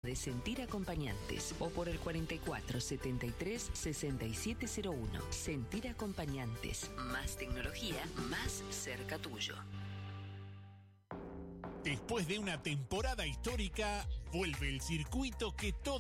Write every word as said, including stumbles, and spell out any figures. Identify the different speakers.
Speaker 1: de Sentir Acompañantes o por el cuarenta y cuatro setenta y tres sesenta y siete cero uno. Sentir Acompañantes. Más tecnología, más cerca tuyo.
Speaker 2: Después de una temporada histórica, vuelve el circuito que todo